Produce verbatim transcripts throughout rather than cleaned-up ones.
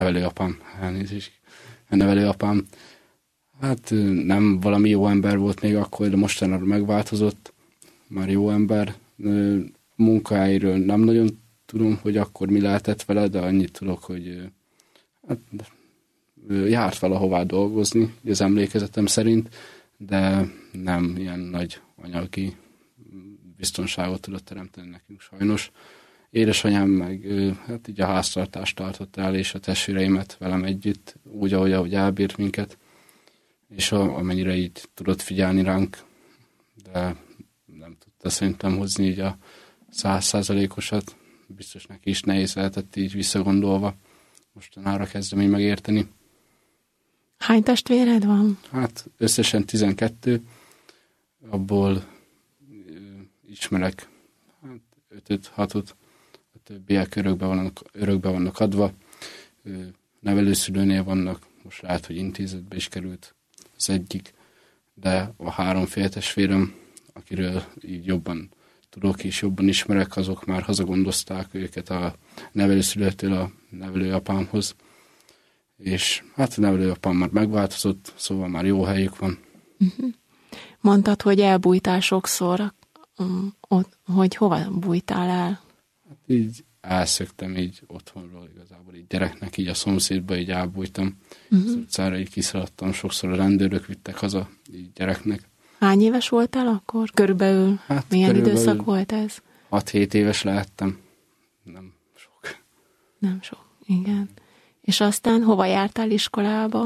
nevelőapám, elnézést, nevelőapám, hát nem valami jó ember volt még akkor, de mostanában megváltozott, már jó ember. Munkáiról nem nagyon tudom, hogy akkor mi lehetett vele, de annyit tudok, hogy hát, járt valahová dolgozni, az emlékezetem szerint, de nem ilyen nagy anyagi biztonságot tudott teremteni nekünk sajnos. Édesanyám meg hát így a háztartást tartotta el, és a testvéreimet velem együtt, úgy, ahogy, ahogy elbírt minket, és a, amennyire így tudott figyelni ránk, de nem tudta szerintem hozni így a száz százalékosat. Biztos neki is nehéz lehetett így visszagondolva. Mostanára kezdem így megérteni. Hány testvéred van? Hát összesen tizenkettő, abból ö, ismerek hát ötöt, hatot, a többiek örökbe vannak, örökbe vannak adva. Ö, nevelőszülőnél vannak, most lehet, hogy intézetbe is került az egyik, de a három féltestvérem, akiről így jobban tudok és jobban ismerek, azok már hazagondozták őket a nevelőszülőtől a nevelőapámhoz. És hát a nevelőapám már megváltozott, szóval már jó helyük van. Uh-huh. Mondtad, hogy elbújtál sokszor, um, ott, hogy hova bújtál el? Hát így elszöktem így otthonról igazából, így gyereknek, így a szomszédba így elbújtam. Uh-huh. Az utcára így kiszaladtam, sokszor a rendőrök vittek haza, így gyereknek. Hány éves voltál akkor? Körülbelül hát, milyen körülbelül időszak volt ez? hat-hét éves lehettem. Nem sok. Nem sok, igen. És aztán hova jártál iskolába?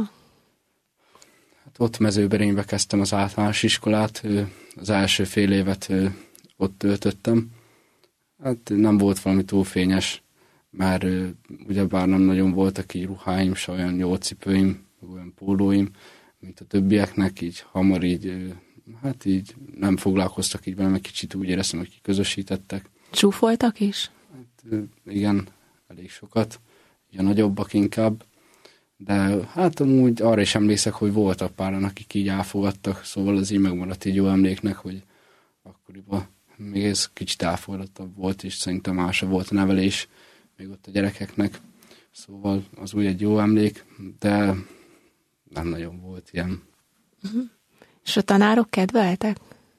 Hát ott Mezőberénybe kezdtem az általános iskolát, az első fél évet ott töltöttem. Hát nem volt valami túl fényes, mert ugyebár nem nagyon voltak így ruháim, se olyan jó cipőim, olyan pólóim, mint a többieknek, így hamar így, hát így nem foglalkoztak így velem, egy kicsit úgy éreztem, hogy kiközösítettek. Csúfoltak is? Hát igen, elég sokat. A nagyobbak inkább, de hát amúgy arra is emlékszek, hogy voltak páran, akik így elfogadtak, szóval az így megmaradt egy jó emléknek, hogy akkoriban még ez kicsit elfogadottabb volt, és szerintem másabb volt a nevelés még ott a gyerekeknek, szóval az úgy egy jó emlék, de nem nagyon volt ilyen. Uh-huh. És a tanárok kedveltek?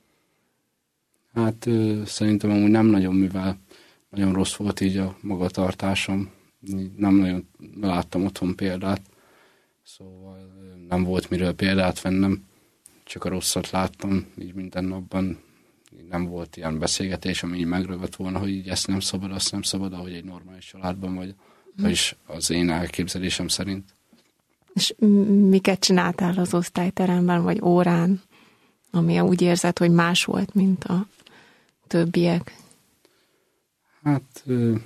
Hát szerintem amúgy nem nagyon, mivel nagyon rossz volt így a magatartásom, nem nagyon láttam otthon példát, szóval nem volt miről példát vennem, csak a rosszat láttam, így minden napban nem volt ilyen beszélgetés, ami így megragadt volna, hogy így ezt nem szabad, azt nem szabad, ahogy egy normális családban vagy, mm. vagyis az én elképzelésem szerint. És miket csináltál az osztályteremben, vagy órán, ami úgy érzed, hogy más volt, mint a többiek? Hát...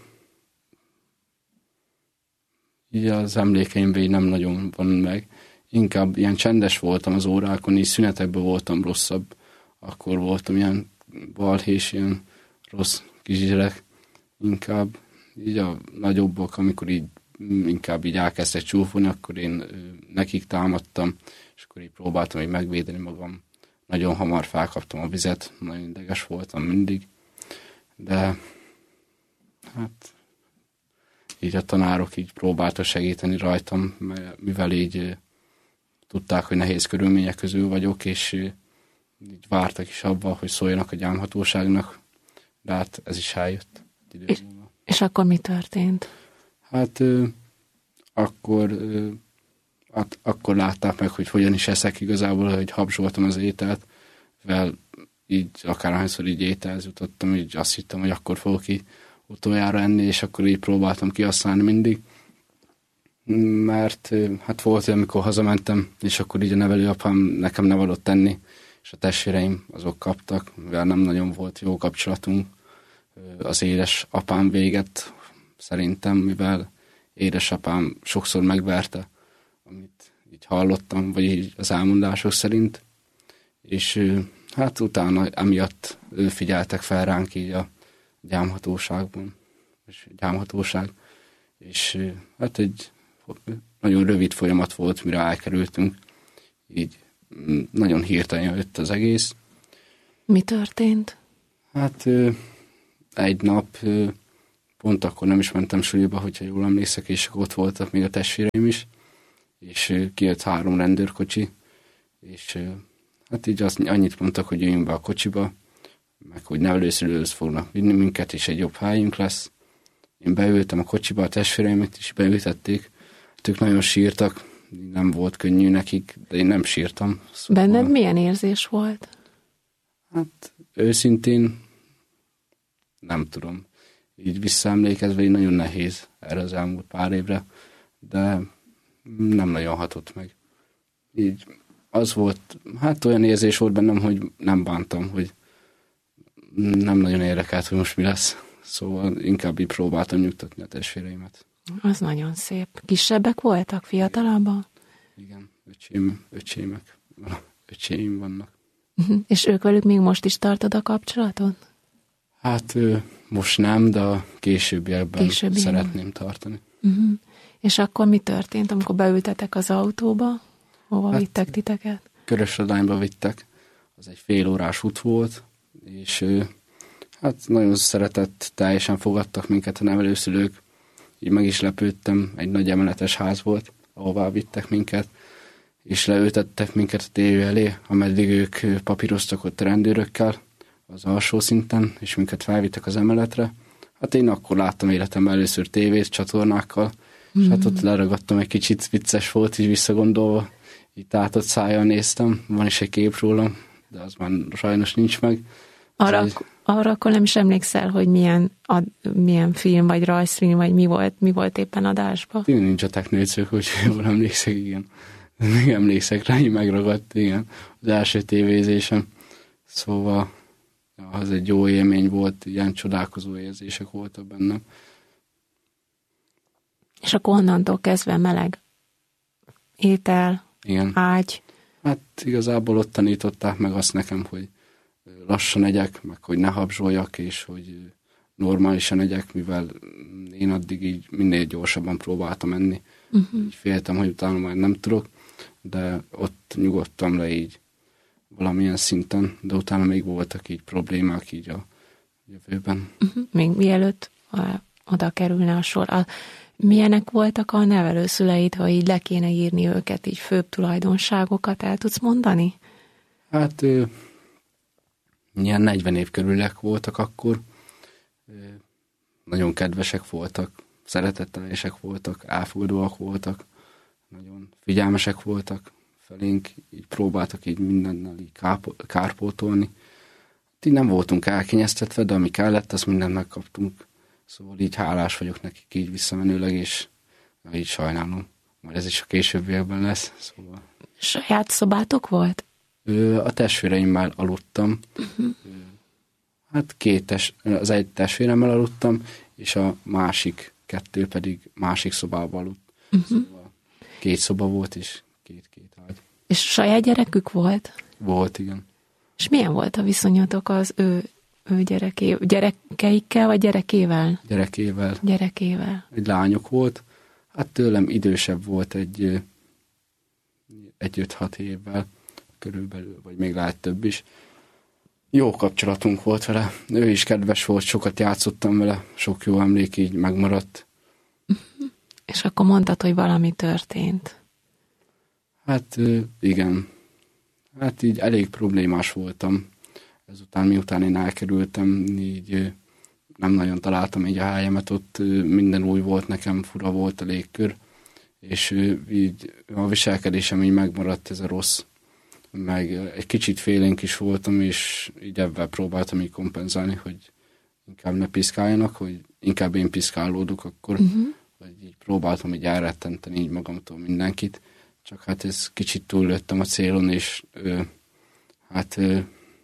így az emlékeimben így nem nagyon van meg. Inkább ilyen csendes voltam az órákon, így szünetekben voltam rosszabb. Akkor voltam ilyen balhés, ilyen rossz kisgyerek. Inkább így a nagyobbak, amikor így inkább így elkezdtek csúfolni, akkor én nekik támadtam, és akkor így próbáltam így megvédeni magam. Nagyon hamar felkaptam a vizet, nagyon ideges voltam mindig. De hát... így a tanárok így próbáltak segíteni rajtam, mivel így tudták, hogy nehéz körülmények közül vagyok, és így vártak is abba, hogy szóljanak a gyámhatóságnak, de hát ez is eljött. És, és akkor mi történt? Hát akkor, hát, akkor látták meg, hogy hogyan is eszek igazából, hogy habzsoltam az ételt, mivel így akárhányszor így ételhez jutottam, így azt hittem, hogy akkor fogok ki utoljára enni, és akkor így próbáltam kihasználni mindig. Mert hát volt olyan, amikor hazamentem, és akkor így a nevelőapám nekem nem adott tenni, és a testvéreim azok kaptak, mivel nem nagyon volt jó kapcsolatunk. Az édesapám véget szerintem, mivel édesapám sokszor megverte, amit így hallottam, vagy így az elmondások szerint. És hát utána emiatt figyeltek fel ránk így a gyámhatóságban, és gyámhatóság, és hát egy nagyon rövid folyamat volt, mire elkerültünk, így nagyon hirtelen jött az egész. Mi történt? Hát egy nap pont akkor nem is mentem suliba, hogyha jól emlékszek, és akkor ott voltak még a testvéreim is, és kijött három rendőrkocsi, és hát így azt, annyit mondtak, hogy jöjjünk be a kocsiba, meg hogy nevelőszülőhöz fognak vinni minket, és egy jobb helyünk lesz. Én beültem a kocsiba, a testvéreimet is beültették, ők nagyon sírtak, nem volt könnyű nekik, de én nem sírtam. Szóval... Benned milyen érzés volt? Hát őszintén nem tudom. Így visszaemlékezve így nagyon nehéz erre az elmúlt pár évre, de nem nagyon hatott meg. Így az volt, hát olyan érzés volt bennem, hogy nem bántam, hogy nem nagyon érdekelt, hogy most mi lesz. Szóval inkább így próbáltam nyugtatni a testvéreimet. Az nagyon szép. Kisebbek voltak, fiatalabbak? Igen, öcsém, öcsémek, öcséim vannak. Uh-huh. És ők velük még most is tartod a kapcsolatot? Hát most nem, de a későbbiekben Későbbi szeretném nem. tartani. Uh-huh. És akkor mi történt, amikor beültetek az autóba? Hova hát, vittek titeket? Körösladányba vittek. Az egy fél órás út volt, és hát nagyon szeretett, teljesen fogadtak minket a nevelőszülők. Így meg is lepődtem, egy nagy emeletes ház volt, ahová vittek minket, és leültettek minket a tévé elé, ameddig ők papíroztak ott a rendőrökkel az alsó szinten, és minket felvittek az emeletre. Hát én akkor láttam életemben először tévét, csatornákkal, mm. és hát ott leragadtam, egy kicsit vicces volt, így visszagondolva, így tátott szájjal néztem, van is egy kép rólam, de az már sajnos nincs meg. Arra, egy... arra akkor nem is emlékszel, hogy milyen, ad, milyen film, vagy rajzfilm, vagy mi volt, mi volt éppen adásban? Én nincs a technőcök, úgyhogy jól emlékszek, igen. Még emlékszek rá, így megragadt, igen, az első tévézésem. Szóval ja, az egy jó élmény volt, ilyen csodálkozó érzések voltak bennem. És akkor onnantól kezdve meleg étel, igen. ágy. Hát igazából ott tanították meg azt nekem, hogy lassan egyek, meg hogy ne habzsoljak, és hogy normálisan egyek, mivel én addig így minél gyorsabban próbáltam enni. Uh-huh. Így féltem, hogy utána már nem tudok, de ott nyugodtam le így valamilyen szinten, de utána még voltak így problémák így a jövőben. Uh-huh. Még mielőtt oda kerülne a sor. A, milyenek voltak a nevelőszüleid, ha így le kéne írni őket, így főbb tulajdonságokat el tudsz mondani? Hát ö, ilyen negyven év körülek voltak akkor. Ö, nagyon kedvesek voltak, szeretetteljesek voltak, elfogadóak voltak, nagyon figyelmesek voltak felénk, így próbáltak így mindennel így kárpótolni. Így nem voltunk elkényeztetve, de ami kellett, azt mindent megkaptunk. Szóval így hálás vagyok nekik így visszamenőleg, és így sajnálom. Majd ez is a későbbiekben lesz. Szóval. Saját szobátok volt? A testvéreimmel aludtam. Uh-huh. Hát két test, az egy testvéremmel aludtam, és a másik kettő pedig másik szobában aludt. Uh-huh. Szóval két szoba volt, és két-két ágy. És saját gyerekük volt? Volt, igen. És milyen volt a viszonyatok az ő, ő gyereké, gyerekeikkel, vagy gyerekével? Gyerekével. Gyerekével. Egy lányok volt. Hát tőlem idősebb volt egy, egy öt-hat évvel körülbelül, vagy még lehet több is. Jó kapcsolatunk volt vele. Ő is kedves volt, sokat játszottam vele, sok jó emlék így megmaradt. És akkor mondtad, hogy valami történt. Hát igen. Hát így elég problémás voltam. Ezután, miután én elkerültem, így nem nagyon találtam így a helyemet, ott minden új volt nekem, fura volt a légkör, és így a viselkedésem így megmaradt, ez a rossz. Meg egy kicsit félénk is voltam, és így ebben próbáltam így kompenzálni, hogy inkább ne piszkáljanak, hogy inkább én piszkálódok akkor, uh-huh. vagy így próbáltam így elrettenteni így magamtól mindenkit, csak hát ez kicsit túllőttem a célon, és ö, hát ö,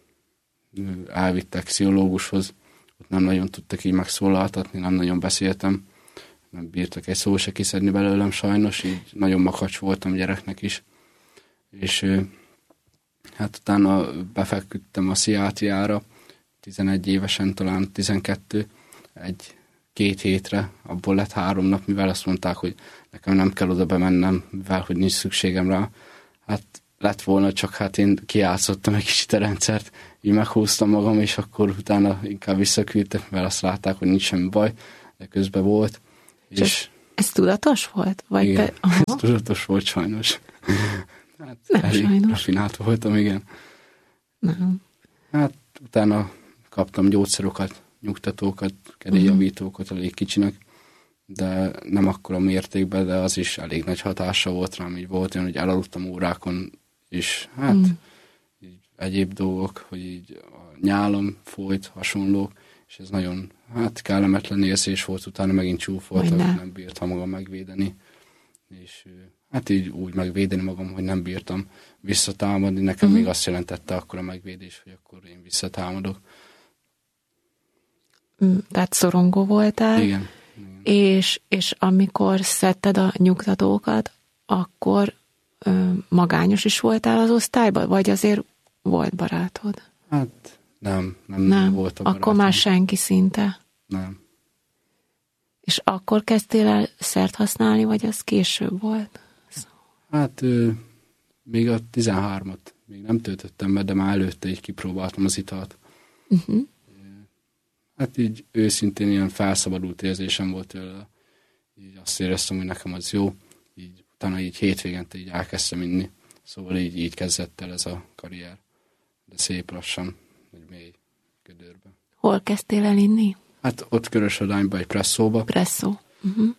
elvittek pszichológushoz, ott nem nagyon tudtak így megszólaltatni, nem nagyon beszéltem, nem bírtak egy szó se kiszedni belőlem sajnos, így nagyon makacs voltam gyereknek is, és ö, hát utána befeküdtem a pszichiátriára, tizenegy évesen, talán tizenkettő, egy két hétre, abból lett három nap, mivel azt mondták, hogy nekem nem kell oda bemennem, mivel hogy nincs szükségem rá. Hát lett volna, csak hát én kijátszottam egy kicsit a rendszert, így meghúztam magam, és akkor utána inkább visszaküldtek, mivel azt látták, hogy nincs semmi baj, de közben volt. És, és ez tudatos volt? Vagy igen, te... ez tudatos volt sajnos. Hát nem elég sajnos. rafinált voltam, igen. Nem. Hát utána kaptam gyógyszerokat, nyugtatókat, kedélyjavítókat elég kicsinek, de nem akkora mértékben, de az is elég nagy hatása volt rám, így volt olyan, hogy elaludtam órákon, és hát mm. így egyéb dolgok, hogy így a nyálom folyt, hasonlók, és ez nagyon hát kellemetlen érzés volt, utána megint csúfoltam, hogy nem bírtam magam megvédeni, és hát így úgy megvédeni magam, hogy nem bírtam visszatámadni, nekem mm. még azt jelentette akkor a megvédés, hogy akkor én visszatámadok. Tehát szorongó voltál, igen, igen. És, és amikor szedted a nyugtatókat, akkor ö, magányos is voltál az osztályban, vagy azért volt barátod? Hát nem, nem, nem. volt a barátom. Akkor már senki szinte? Nem. És akkor kezdtél el szert használni, vagy az később volt? Hát ö, még a tizenhármat még nem töltöttem be, de már előtte így kipróbáltam az italt. Uh-huh. Hát így őszintén ilyen felszabadult érzésem volt tőle. Így azt éreztem, hogy nekem az jó. Így utána így hétvégente így elkezdtem inni. Szóval így, így kezdett el ez a karrier. De szép lassan, egy mély gödörbe. Hol kezdtél el inni? Hát ott Körösödányban, egy presszóba. Presszó. Uh-huh.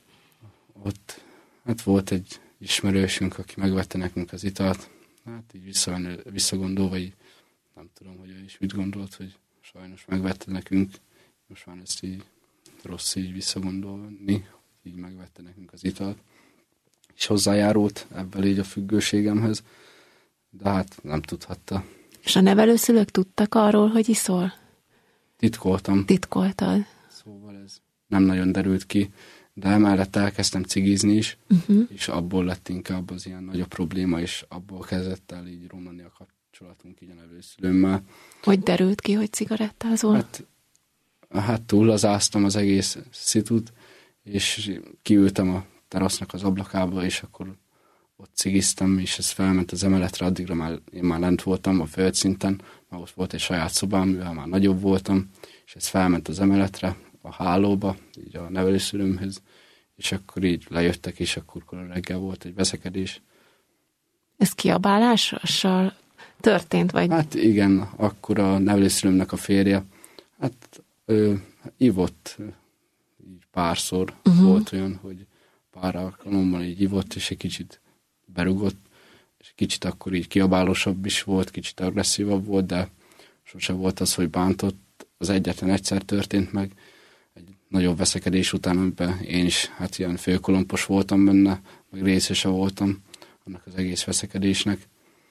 Ott hát volt egy ismerősünk, aki megvette nekünk az italt. Hát így visszavenő, visszagondolva, így nem tudom, hogy ő is mit gondolt, hogy sajnos megvette nekünk. Most már ezt így rossz így visszagondolni, így megvette nekünk az italt. És hozzájárult ebből így a függőségemhez, de hát nem tudhatta. És a nevelőszülők tudtak arról, hogy iszol? Titkoltam. Titkoltad. Szóval ez nem nagyon derült ki, de emellett elkezdtem cigizni is, uh-huh. és abból lett inkább az ilyen nagyobb probléma, és abból kezdett el így romlani a kapcsolatunk így a nevelőszülőmmel. Hogy derült ki, hogy cigarettázol? Hát, hát túllazáztam az egész szitut, és kiültem a terasznak az ablakába, és akkor ott cigiztem, és ez felment az emeletre, addigra már, én már lent voltam a földszinten, már ott volt egy saját szobám, mivel már nagyobb voltam, és ez felment az emeletre, a hálóba, így a nevelőszülőmhöz, és akkor így lejöttek, és akkor reggel volt egy veszekedés. Ez kiabálással történt, vagy? Hát igen, akkor a nevelőszülőmnek a férje, hát ő ivott így párszor, uh-huh. volt olyan, hogy pár alkalommal így ivott, és egy kicsit berugott, és kicsit akkor így kiabálósabb is volt, kicsit agresszívabb volt, de sose volt az, hogy bántott. Az egyetlen egyszer történt meg, egy nagyobb veszekedés után, amiben én is hát ilyen főkolompos voltam benne, meg részese voltam annak az egész veszekedésnek,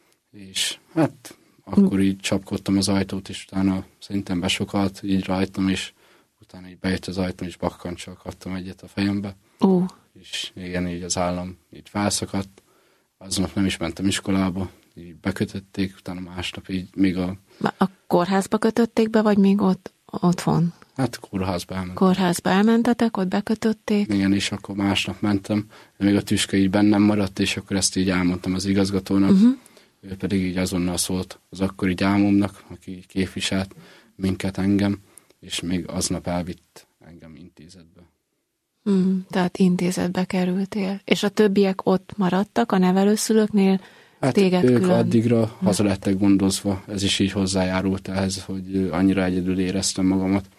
és hát akkor így csapkodtam az ajtót, és utána szerintem besokalt így rajtam, és utána így bejött az ajtón, és bakkancsal kaptam egyet a fejembe. Uh. És igen, így az állam így felszakadt. Aznap nem is mentem iskolába, így bekötötték, utána másnap így még a... A kórházba kötötték be, vagy még ott otthon? Hát kórházba elmentem. Kórházba elmentetek, ott bekötötték? Igen, és akkor másnap mentem, de még a tüske így bennem maradt, és akkor ezt így elmondtam az igazgatónak. Uh-huh. Ő pedig így azonnal szólt az akkori gyámomnak, aki képviselt minket, engem, és még aznap elvitt engem intézetbe. Mm, tehát intézetbe kerültél. És a többiek ott maradtak a nevelőszülőknél? Hát téged ők külön... addigra haza lettek gondozva, ez is így hozzájárult ehhez, hogy annyira egyedül éreztem magamat,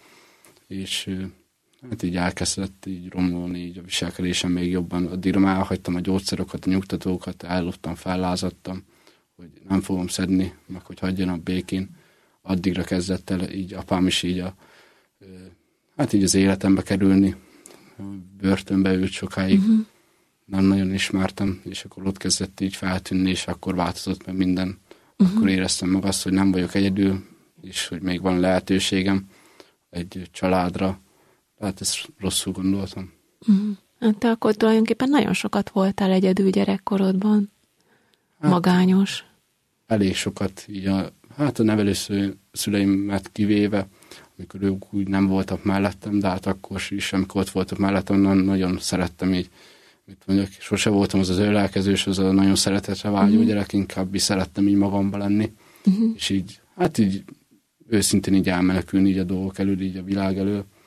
és hát így elkezdett így romolni így a viselkedésem még jobban. Addigra már elhagytam a gyógyszerokat, a nyugtatókat, elloptam, fellázadtam, hogy nem fogom szedni, meg hogy hagyjanak békén. Addigra kezdett el így apám is így a, hát így az életembe kerülni, börtönbe ült sokáig, uh-huh. nem nagyon ismertem, és akkor ott kezdett így feltűnni, és akkor változott meg minden. Uh-huh. Akkor éreztem meg azt, hogy nem vagyok egyedül, és hogy még van lehetőségem egy családra. Hát ezt rosszul gondoltam. Uh-huh. Hát te akkor tulajdonképpen nagyon sokat voltál egyedül gyerekkorodban. Hát, magányos. Elég sokat, így a, hát a nevelőszüleimet kivéve, amikor ők úgy nem voltak mellettem, de hát akkor is, amikor ott voltak mellettem, nagyon szerettem így, mit mondjak, sose voltam az az ölelkezős, az a nagyon szeretetre vágyó uh-huh. gyerek, inkább is szerettem így magamba lenni, uh-huh. és így, hát így őszintén így elmenekülni így a dolgok elől, így a világ elől,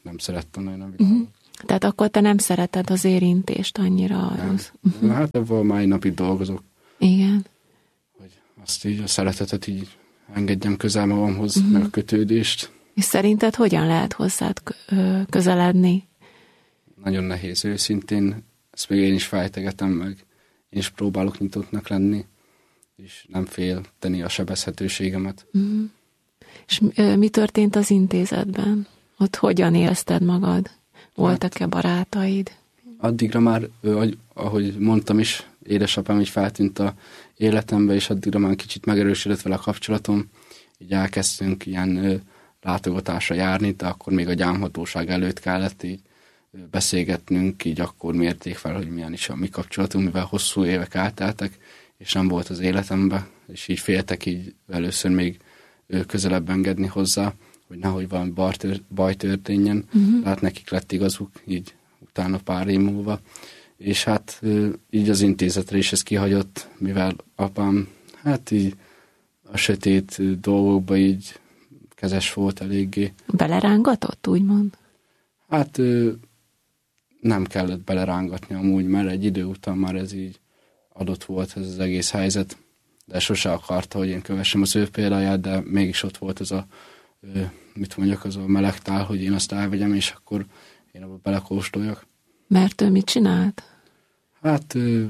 nem szerettem nagyon a világot. Uh-huh. Tehát akkor te nem szereted az érintést annyira? Az. Uh-huh. Hát ebből a mai napig dolgozok. Igen. Hogy azt így, a szeretetet így engedjem közel magamhoz, uh-huh. meg a kötődést. És szerinted hogyan lehet hozzád közeledni? Nagyon nehéz őszintén, ezt még én is fejtegetem meg. Én is próbálok nyitottnak lenni, és nem félteni a sebezhetőségemet. Uh-huh. És mi történt az intézetben? Ott hogyan érezted magad? Voltak-e barátaid? Addigra már, ahogy mondtam is, édesapám így feltűnt a életembe, és addigra már kicsit megerősödött vele a kapcsolatom. Így elkezdtünk ilyen látogatásra járni, de akkor még a gyámhatóság előtt kellett így beszélgetnünk, így akkor mérték fel, hogy milyen is a mi kapcsolatunk, mivel hosszú évek elteltek, és nem volt az életembe, és így féltek így először még közelebb engedni hozzá, hogy nehogy valami baj történjen. Uh-huh. Hát nekik lett igazuk, így utána pár év múlva. És hát így az intézetre is ez kihagyott, mivel apám hát így a sötét dolgokba így kezes volt eléggé. Belerángatott, úgymond? Hát nem kellett belerángatni amúgy, mert egy idő után már ez így adott volt ez az egész helyzet, de sose akarta, hogy én kövessem az ő példáját, de mégis ott volt ez a, mit mondjak, az a melegtál, hogy én azt elvegyem, és akkor én abba belekóstoljak. Mert ő mit csinált? Hát ő,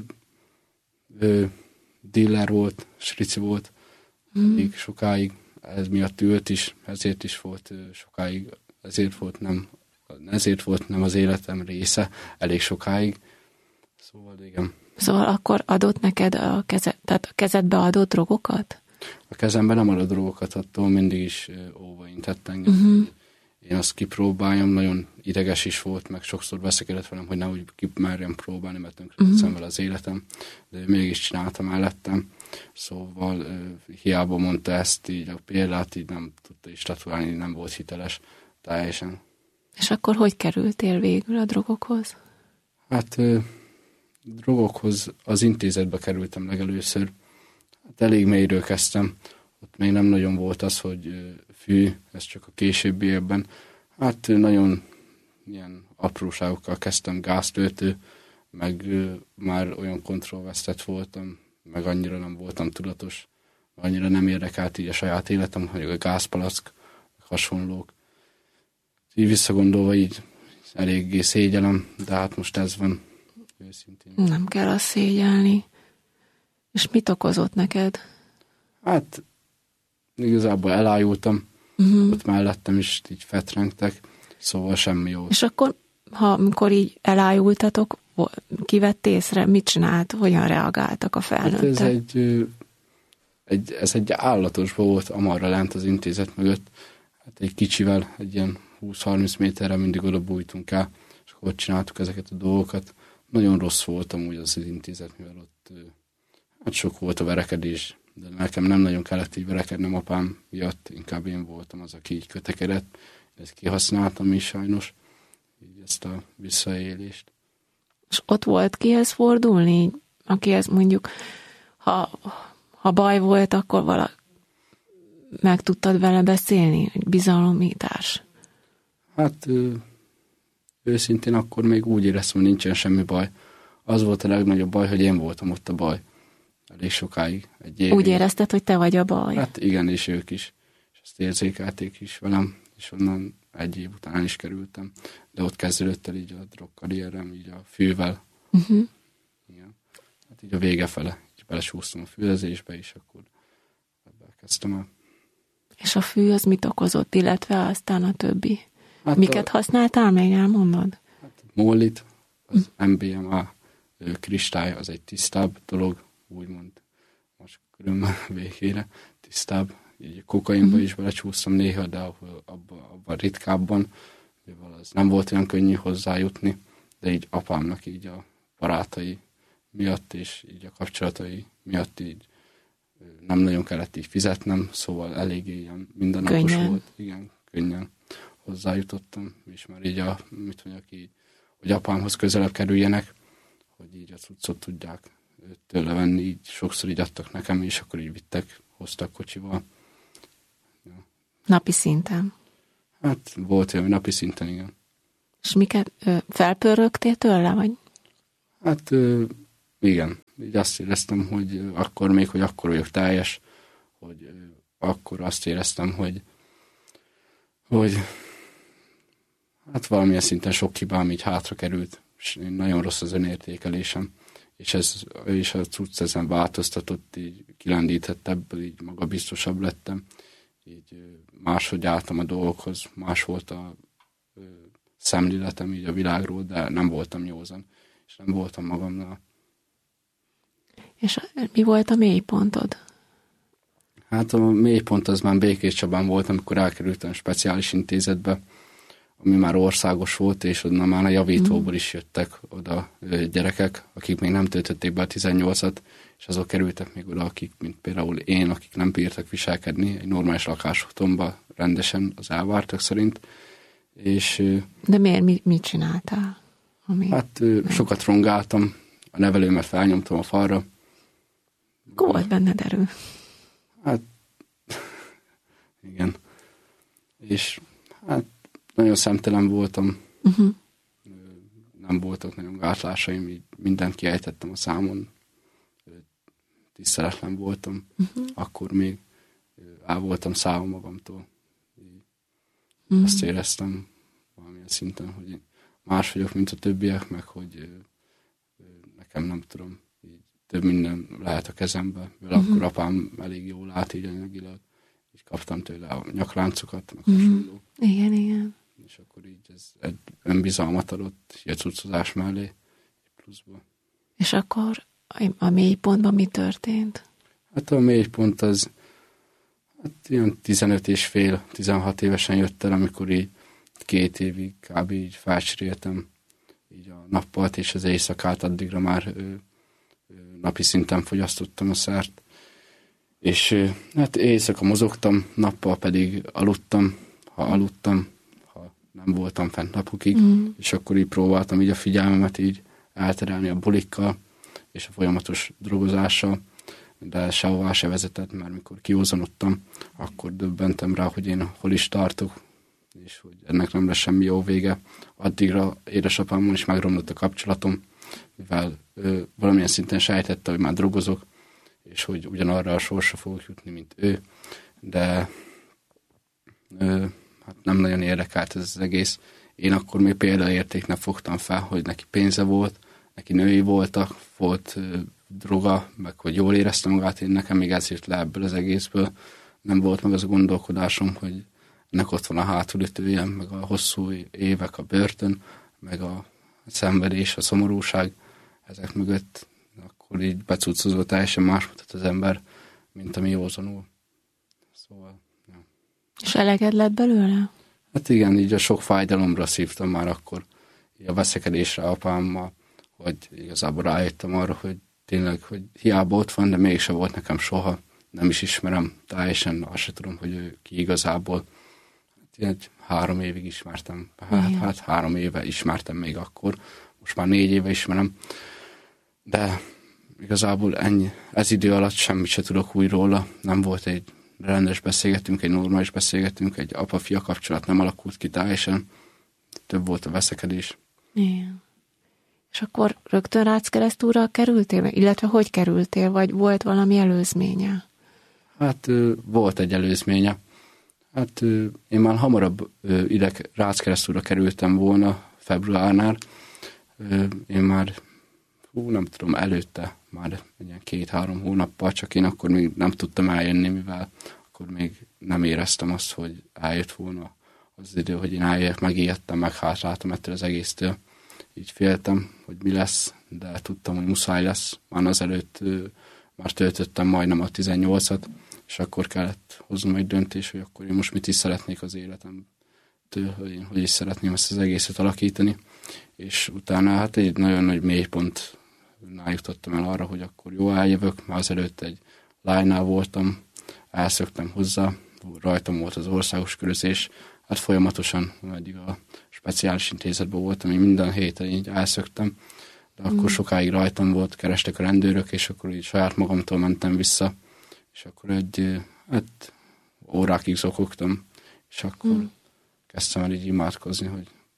ő dealer volt, srici volt, mm. elég sokáig, ez miatt ült is, ezért is volt sokáig, ezért volt nem, ezért volt nem az életem része, elég sokáig. Szóval igen. Szóval akkor adott neked a kezed, tehát a kezedbe adott drogokat? A kezembe nem adott drogokat, attól mindig is óva intett engem. Uh-huh. Én azt kipróbáljam, nagyon ideges is volt, meg sokszor veszekedett velem, hogy nehogy kimerjem próbálni, mert tönkre uh-huh. teszem vele az életem, de mégis csináltam mellettem. Szóval hiába mondta ezt, így a példát így nem tudta is statuálni, nem volt hiteles teljesen. És akkor hogy kerültél végül a drogokhoz? Hát drogokhoz az intézetbe kerültem legelőször. Hát elég mélyről kezdtem. Ott még nem nagyon volt az, hogy fű, ez csak a későbbi évben. Hát nagyon ilyen apróságokkal kezdtem, gáztöltő, meg már olyan kontrollvesztett voltam, meg annyira nem voltam tudatos, annyira nem érdekelt így a saját életem, hogy a gázpalack, hasonlók. Így visszagondolva így eléggé szégyellem, de hát most ez van. Őszintén. Nem kell azt szégyelni. És mit okozott neked? Hát igazából elájultam, uh-huh. ott mellettem is így fetrengtek, szóval semmi jó. És akkor, ha amikor így elájultatok, kivett észre, mit csinált, hogyan reagáltak a felnőttek? Hát ez egy, egy, ez egy állatos volt amarra lent az intézet mögött. Hát egy kicsivel, egy ilyen húsz-harminc méterre mindig oda bújtunk el, és akkor ott csináltuk ezeket a dolgokat. Nagyon rossz voltam úgy az intézet, mivel ott hát sok volt a verekedés, de nekem nem nagyon kellett így verekednem apám miatt, inkább én voltam az, aki így kötekedett. Ezt kihasználtam is sajnos, így ezt a visszaélést. És ott volt kihez fordulni, akihez mondjuk, ha, ha baj volt, akkor vala meg tudtad vele beszélni, bizalomítás? Hát őszintén akkor még úgy éreztem, hogy nincsen semmi baj. Az volt a legnagyobb baj, hogy én voltam ott a baj. Elég sokáig. Egy évig. Úgy érezted, hogy te vagy a baj? Hát igen, és ők is. És ezt érzékelték is velem, és onnan egy év után is kerültem. De ott kezdődött el így a drogkarrierem, így a fűvel. Uh-huh. Igen. Hát így a vége fele. Így belesúsztam a fűzésbe, és akkor ebben kezdtem el. És a fű az mit okozott, illetve aztán a többi? Hát miket a, használtál, még elmondod? Hát mollit, az em bé em á kristály, az egy tisztább dolog, úgymond most körülbelül végére tisztább. Így kokainba uh-huh. is belecsúsztam néha, de abban, abban ritkábban, mivel az nem volt olyan könnyű hozzájutni, de így apámnak így a barátai miatt és így a kapcsolatai miatt így nem nagyon kellett így fizetnem, szóval eléggé ilyen mindennapos könnyen. Volt. Igen, könnyen hozzájutottam, és már így a, mit mondjak így, hogy apámhoz közelebb kerüljenek, hogy így a cuccot tudják tőle venni, így sokszor így adtak nekem, és akkor így vittek, hoztak kocsival. Ja. Napi szinten? Hát volt olyan, napi szinten, igen. És miket felpörögtél tőle, vagy? Hát igen, így azt éreztem, hogy akkor még, hogy akkor vagyok teljes, hogy akkor azt éreztem, hogy hogy hát valamilyen szinten sok hibám így hátra került, és nagyon rossz az önértékelésem, és ez, és a cucc ezen változtatott, így kilendített ebből, így magabiztosabb lettem, így máshogy álltam a dolgokhoz, más volt a szemléletem így a világról, de nem voltam józan, és nem voltam magamnál. És mi volt a mélypontod? Hát a mélypont az már Békés Csabán volt, amikor elkerültem speciális intézetbe, ami már országos volt, és onnan már a javítóból is jöttek oda gyerekek, akik még nem töltötték be a tizennyolcat, és azok kerültek még oda, akik, mint például én, akik nem bírtak viselkedni egy normális lakásotthonba rendesen az elvártak szerint. És, de miért? Mit, mit csináltál? Ami hát nem. Sokat rongáltam, a nevelőmet felnyomtam a falra. Akkor volt benned erő. Hát, igen. És hát nagyon szemtelen voltam. Uh-huh. Nem voltak nagyon gátlásaim, így mindent kiejtettem a számon. Tiszteletlen voltam. Uh-huh. Akkor még el voltam szállva magamtól. Uh-huh. Azt éreztem valamilyen szinten, hogy más vagyok, mint a többiek, meg hogy nekem nem tudom, így több minden lehet a kezembe. Mivel uh-huh. akkor apám elég jól lát így anyagilag. Így kaptam tőle a nyakláncokat, meg uh-huh. hasonló. Igen, igen. És akkor így ez egy önbizalmat adott, egy cuccozás mellé, pluszból. És akkor a mélypontban mi történt? Hát a mélypont az hát ilyen tizenöt és fél, tizenhat évesen jött el, amikor így két évig kb. Így felcseréltem így a nappalt és az éjszakát, addigra már ö, ö, napi szinten fogyasztottam a szert. És ö, hát éjszaka mozogtam, nappal pedig aludtam, ha aludtam, nem voltam fent napokig, mm. és akkor így próbáltam így a figyelmemet így elterelni a bulikkal, és a folyamatos drogozással, de sehová se vezetett, mert mikor kiózanodtam, akkor döbbentem rá, hogy én hol is tartok, és hogy ennek nem lesz semmi jó vége. Addigra édesapámmal is megromlott a kapcsolatom, mivel ö, valamilyen szinten sejtette, hogy már drogozok, és hogy ugyanarra a sorsra fogok jutni, mint ő, de ö, hát nem nagyon érdekelt ez az egész. Én akkor még példaértéknek fogtam fel, hogy neki pénze volt, neki női voltak, volt ö, droga, meg hogy jól éreztem magát, én nekem még ez jött le ebből az egészből. Nem volt meg az a gondolkodásom, hogy ennek ott van a hátulütője, meg a hosszú évek, a börtön, meg a szenvedés, a szomorúság ezek mögött. Akkor így becuccozó, teljesen más mutat az ember, mint ami józanul. Szóval... És eleged lett belőle? Hát igen, így a sok fájdalomra szívtam már akkor, így a veszekedésre apámmal, hogy igazából rájöttem arra, hogy tényleg, hogy hiába ott van, de mégse volt nekem soha, nem is ismerem, teljesen azt se tudom, hogy ő ki igazából. Hát egy három évig ismertem, hát, hát három éve ismertem még akkor, most már négy éve ismerem, de igazából ennyi, ez idő alatt semmit se tudok úgy róla, nem volt egy rendes beszélgetünk, egy normális beszélgetünk, egy apa-fia kapcsolat nem alakult ki teljesen, több volt a veszekedés. Igen. És akkor rögtön Rácz-Keresztúrral kerültél, illetve hogy kerültél, vagy volt valami előzménye? Hát volt egy előzménye. Hát én már hamarabb ide Rácz-Keresztúrra kerültem volna februárnál. Én már, hú, nem tudom, előtte már ilyen két-három hónappal, csak én akkor még nem tudtam eljönni, mivel akkor még nem éreztem azt, hogy eljött volna az idő, hogy én eljöjjek, megijedtem, meg hátráltam ettől az egésztől. Így féltem, hogy mi lesz, de tudtam, hogy muszáj lesz. Már azelőtt már töltöttem majdnem a tizennyolcat, és akkor kellett hoznom egy döntés, hogy akkor én most mit is szeretnék az életemtől, hogy én hogy is szeretném ezt az egészet alakítani. És utána hát egy nagyon nagy mélypontnál jutottam el arra, hogy akkor jó eljövök, már azelőtt egy lánynál voltam, elszöktem hozzá, rajtam volt az országos körözés, hát folyamatosan, eddig a speciális intézetben voltam, én minden héten így elszöktem, de akkor mm. sokáig rajtam volt, kerestek a rendőrök, és akkor így saját magamtól mentem vissza, és akkor egy, hát órákig zokogtam, és akkor mm. kezdtem el így imádkozni, hogy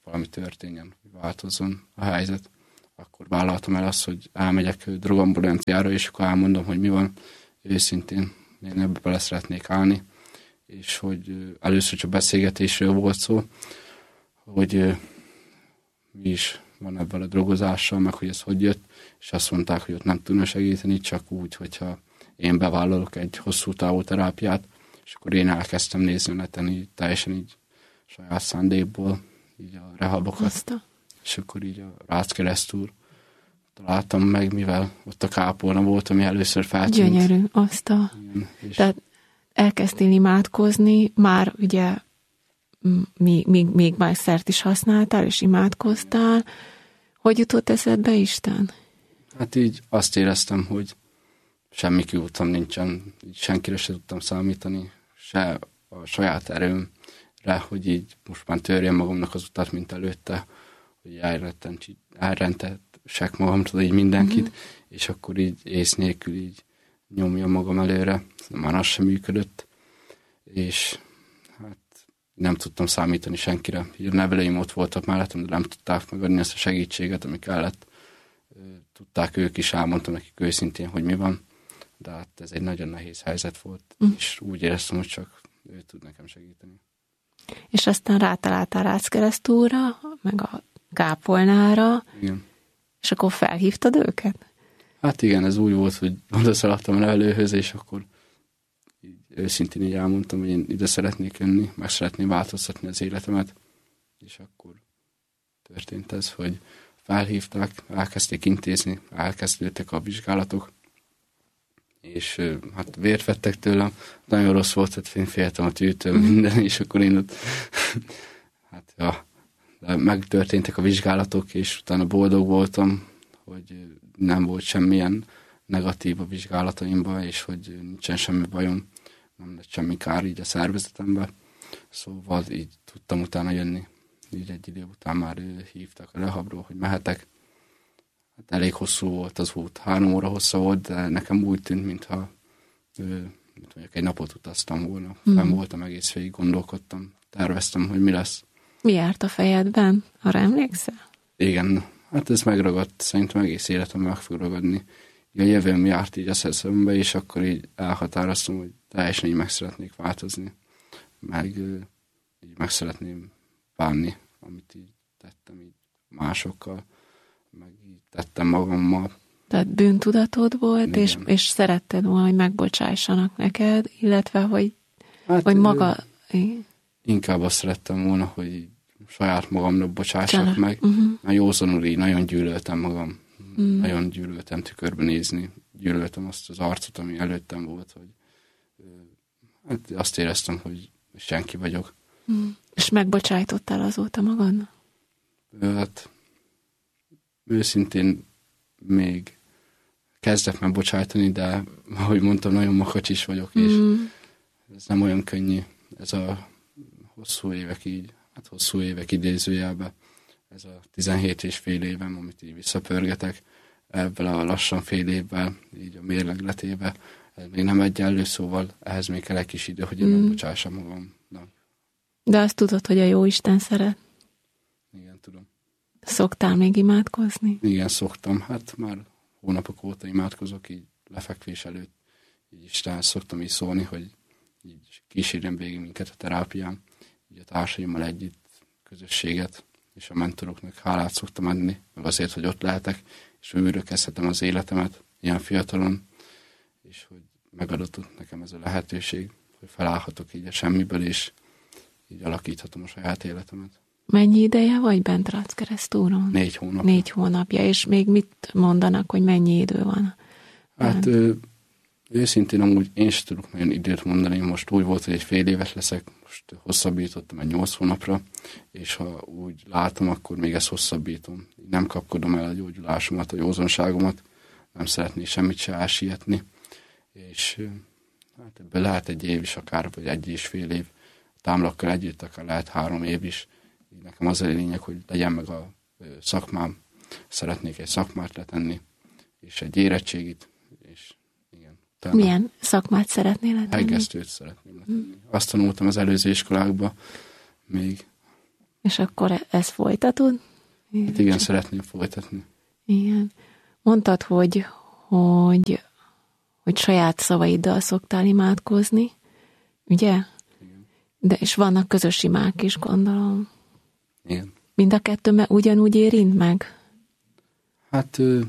valami történjen, hogy változzon a helyzet. Akkor vállaltam el azt, hogy elmegyek drogambulanciára, és akkor elmondom, hogy mi van. Őszintén én ebbe bele szeretnék állni, és hogy először csak beszélgetésről volt szó, hogy mi is van ebből a drogozással, meg hogy ez hogy jött, és azt mondták, hogy ott nem tudna segíteni, csak úgy, hogyha én bevállalok egy hosszú távú terápiát, és akkor én elkezdtem nézni a neten, így teljesen így saját szándékból, így a rehabokat, Azta. És akkor így a Rácz-keresztúr találtam meg, mivel ott a kápolna volt, ami először feltűnt. Gyönyörű, azt a... Igen, és... Tehát elkezdtél imádkozni, már ugye még, még, még más szert is használtál, és imádkoztál. Hogy jutott eszedbe Isten? Hát így azt éreztem, hogy semmi kiútam nincsen, így senkire se tudtam számítani, se a saját erőmre, hogy így most már törjem magamnak az utat, mint előtte, hogy elrendettsek magamtól így mindenkit, mm-hmm. és akkor így ész nélkül így nyomjam magam előre, már az sem működött, és hát nem tudtam számítani senkire. Így a neveleim ott voltak mellettem, de nem tudták megadni ezt a segítséget, ami kellett. Tudták ők is, elmondtam nekik őszintén, hogy mi van, de hát ez egy nagyon nehéz helyzet volt, mm. és úgy éreztem, hogy csak ő tud nekem segíteni. És aztán rátaláltál Rácz-keresztúrra, meg a kápolnára, igen. És akkor felhívtad őket? Hát igen, ez úgy volt, hogy oda szaladtam a nevelőhöz, és akkor így őszintén így elmondtam, hogy én ide szeretnék jönni, meg szeretném változtatni az életemet, és akkor történt ez, hogy felhívták, elkezdték intézni, elkezdődtek a vizsgálatok, és hát vért vettek tőlem, nagyon rossz volt, tehát én féltem a tűtől minden, és akkor én ott, hát ja, de megtörténtek a vizsgálatok, és utána boldog voltam, hogy nem volt semmilyen negatív a vizsgálataimban, és hogy nincsen semmi bajom, nem lett semmi kár így a szervezetemben, szóval így tudtam utána jönni. Így egy idő után már hívtak a rehabról, hogy mehetek. Hát elég hosszú volt az út, három óra hossza volt, de nekem úgy tűnt, mintha mint mondjuk egy napot utaztam volna. Mm. Fenn voltam egész végig, gondolkodtam, terveztem, hogy mi lesz. Mi járt a fejedben? Arra emlékszel? Igen, hát ez megragadt, szerintem egész életem meg fog ragadni. A jövőm járt így a szeszembe, és akkor így elhatároztam, hogy teljesen így meg szeretnék változni. Meg így meg szeretném bánni, amit így tettem így másokkal, meg így tettem magammal. Tehát bűntudatod volt, és, és szeretted volna, hogy megbocsássanak neked, illetve, hogy, hát, hogy maga... Inkább azt szerettem volna, hogy így saját magamnak bocsássak Csana. meg, uh-huh. mert józanul így nagyon gyűlöltem magam, uh-huh. nagyon gyűlöltem tükörbe nézni, gyűlöltem azt az arcot, ami előttem volt, hogy hát azt éreztem, hogy senki vagyok. Uh-huh. És megbocsájtottál azóta magadnak? Hát őszintén még kezdek megbocsájtani, de ahogy mondtam, nagyon makacs is vagyok, és mm. ez nem olyan könnyű. Ez a hosszú évek így, hát hosszú évek idézőjelben, ez a tizenhét és fél évem, amit így visszapörgetek, ebben a lassan fél évvel, így a mérlegletébe, ez még nem egyenlő, szóval ehhez még kell egy kis idő, hogy én mm. megbocsássam magamnak. De azt tudod, hogy a Jóisten szeret? Igen, tudom. Szoktál még imádkozni? Igen, szoktam. Hát már hónapok óta imádkozok, így lefekvés előtt. Így Istenhez szoktam így szólni, hogy így kísérjen végig minket a terápián. Így a társaimmal együtt közösséget, és a mentoroknak hálát szoktam adni, meg azért, hogy ott lehetek, és újra kezdhetem az életemet ilyen fiatalon, és hogy megadott nekem ez a lehetőség, hogy felállhatok így a semmiből, és így alakíthatom a saját életemet. Mennyi ideje vagy bent Rácz-keresztúron? Négy hónapja. Négy hónapja, és még mit mondanak, hogy mennyi idő van? Hát ő, őszintén amúgy én sem tudok nagyon időt mondani, most úgy volt, hogy egy fél éves leszek, most hosszabbítottam egy nyolc hónapra, és ha úgy látom, akkor még ezt hosszabbítom. Nem kapkodom el a gyógyulásomat, a józanságomat, nem szeretnék semmit se elsietni, és hát ebből lehet egy év is akár, vagy egy és fél év, támlakkal együtt akár lehet három év is. Nekem az a lényeg, hogy legyen meg a szakmám, szeretnék egy szakmát letenni, és egy érettségit, és igen. Milyen szakmát szeretnél letenni? Hegesztőt szeretném letenni. Hmm. Azt tanultam az előző iskolákban, még És akkor ezt folytatod? Hát igen, Csak... szeretném folytatni. Igen. Mondtad, hogy, hogy, hogy saját szavaiddal szoktál imádkozni, ugye? Igen. De és vannak közös imák is, gondolom. Igen. Mind a kettő ugyanúgy érint meg? Hát ö,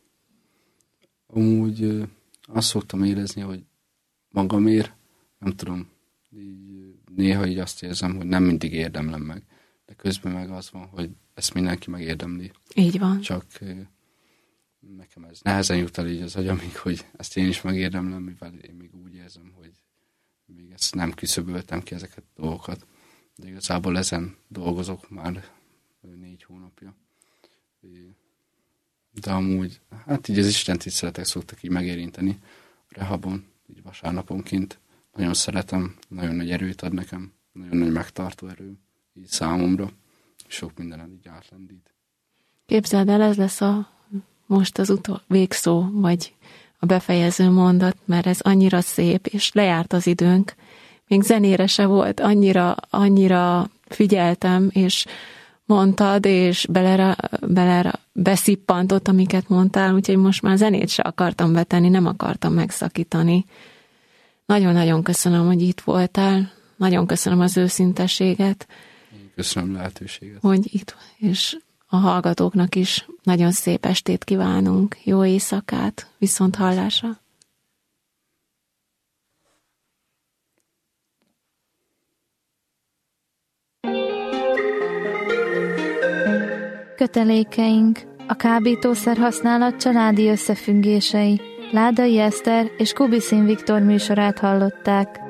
amúgy ö, azt szoktam érezni, hogy magamért, nem tudom, így, néha így azt érzem, hogy nem mindig érdemlem meg. De közben meg az van, hogy ezt mindenki megérdemli. Így van. Csak ö, nekem ez nehezen jut el így az agyamig, hogy ezt én is megérdemlem, mivel én még úgy érzem, hogy még ezt nem küszöböltem ki ezeket a dolgokat. De igazából ezen dolgozok már négy hónapja. De amúgy, hát így az Isten tiszteletek szoktak így megérinteni a rehabon, így vasárnaponként. Nagyon szeretem, nagyon nagy erőt ad nekem, nagyon nagy megtartó erő így számomra. Sok mindenen így átlendít. Képzeld el, ez lesz a most az utol, végszó, vagy a befejező mondat, mert ez annyira szép, és lejárt az időnk. Még zenére se volt, annyira, annyira figyeltem, és mondtad, és belera, belera, beszippantott, amiket mondtál, úgyhogy most már zenét se akartam betenni, nem akartam megszakítani. Nagyon-nagyon köszönöm, hogy itt voltál, nagyon köszönöm az őszinteséget. Köszönöm a lehetőséget. Hogy itt, és a hallgatóknak is nagyon szép estét kívánunk, jó éjszakát, viszont hallásra. Kötelékeink, a kábítószer használat családi összefüggései. Ládai Eszter és Kubiszin Viktor műsorát hallották.